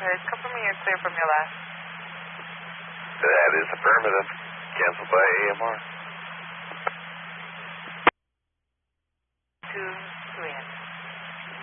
Confirm me you're clear from your last. That is affirmative. Canceled by AMR. 2 to end.